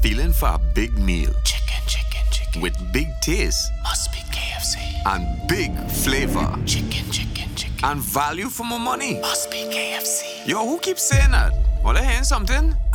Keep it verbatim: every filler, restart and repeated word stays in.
feeling for a big meal Chicken, chicken, chicken. with big taste Must be K F C. and big flavor Chicken, chicken, chicken. and value for more money? Must be K F C. Yo, who keeps saying that? Well, I hearing something.